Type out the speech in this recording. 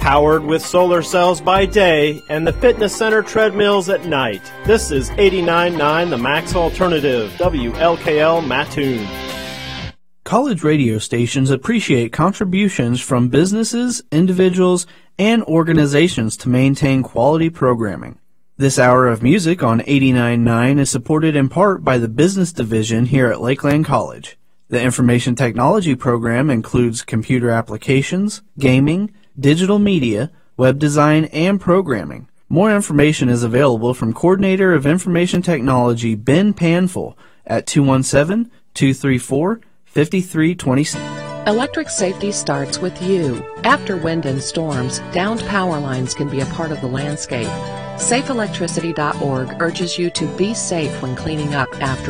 Powered with solar cells by day and the fitness center treadmills at night. This is 89.9 The Max Alternative, WLKL Mattoon. College radio stations appreciate contributions from businesses, individuals, and organizations to maintain quality programming. This hour of music on 89.9 is supported in part by the business division here at Lakeland College. The information technology program includes computer applications, gaming, digital media, web design, and programming. More information is available from Coordinator of Information Technology Ben Panful at 217-234-5326. Electric safety starts with you. After wind and storms, downed power lines can be a part of the landscape. SafeElectricity.org urges you to be safe when cleaning up after